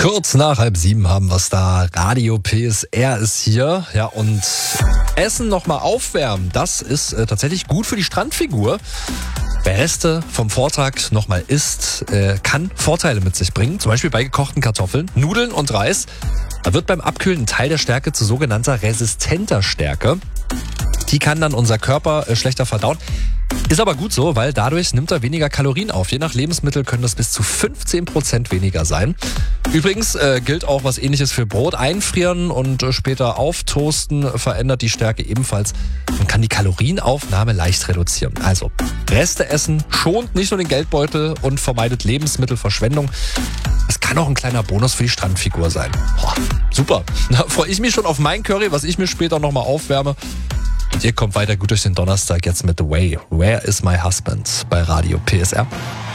Kurz nach 6:30 haben wir es da. Radio PSR ist hier. Ja, und Essen nochmal aufwärmen, das ist tatsächlich gut für die Strandfigur. Wer Reste vom Vortag nochmal isst, kann Vorteile mit sich bringen. Zum Beispiel bei gekochten Kartoffeln, Nudeln und Reis. Da wird beim Abkühlen ein Teil der Stärke zu sogenannter resistenter Stärke. Die kann dann unser Körper schlechter verdauen. Ist aber gut so, weil dadurch nimmt er weniger Kalorien auf. Je nach Lebensmittel können das bis zu 15% weniger sein. Übrigens gilt auch was Ähnliches für Brot. Einfrieren und später auftoasten verändert die Stärke ebenfalls und kann die Kalorienaufnahme leicht reduzieren. Also Reste essen schont nicht nur den Geldbeutel und vermeidet Lebensmittelverschwendung. Es kann auch ein kleiner Bonus für die Strandfigur sein. Boah, super. Da freue ich mich schon auf mein Curry, was ich mir später nochmal aufwärme. Und ihr kommt weiter gut durch den Donnerstag jetzt mit The Way. Where is my husband bei Radio PSR?